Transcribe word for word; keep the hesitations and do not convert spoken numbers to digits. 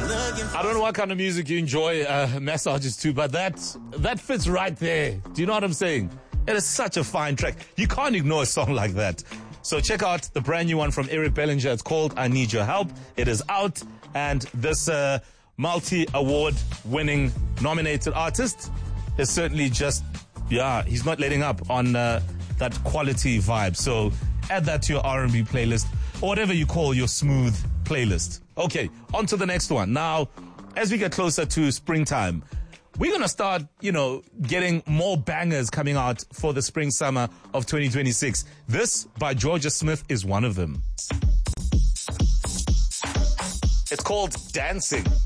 I don't know what kind of music you enjoy uh, massages to, but that that fits right there. Do you know what I'm saying? It is such a fine track. You can't ignore a song like that. So check out the brand new one from Eric Bellinger. It's called I Need Your Help. It is out, and this uh, multi-award winning nominated artist is certainly just, yeah, he's not letting up on uh, that quality vibe. So add that to your R and B playlist, or whatever you call your smooth playlist. Okay, on to the next one. Now, as we get closer to springtime, we're going to start, you know, getting more bangers coming out for the spring summer of twenty twenty-six. This by Georgia Smith is one of them. It's called Dancing.